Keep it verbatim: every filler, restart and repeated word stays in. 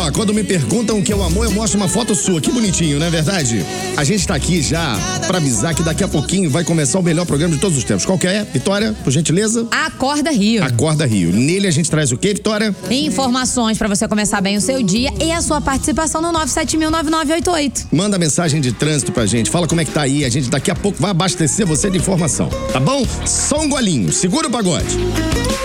Ó, quando me perguntam o que é o amor, eu mostro uma foto sua. Que bonitinho, não é verdade? A gente tá aqui já pra avisar que daqui a pouquinho vai começar o melhor programa de todos os tempos. Qual que é, Vitória? Por gentileza? Acorda Rio. Acorda Rio. Nele a gente traz o quê, Vitória? Informações pra você começar bem o seu dia e a sua participação no nove sete mil, nove nove oito oito. Manda mensagem de trânsito pra gente. Fala como é que tá aí. A gente daqui a pouco vai abastecer você de informação. Tá bom? Só um golinho. Segura o pagode.